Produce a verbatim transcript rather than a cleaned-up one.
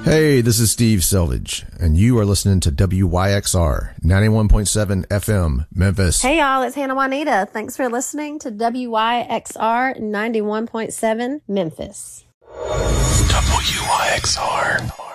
Hey, this is Steve Selvage, and you are listening to W Y X R ninety-one point seven F M, Memphis. Hey, y'all, it's Hannah Juanita. Thanks for listening to W Y X R ninety-one point seven, Memphis. W Y X R.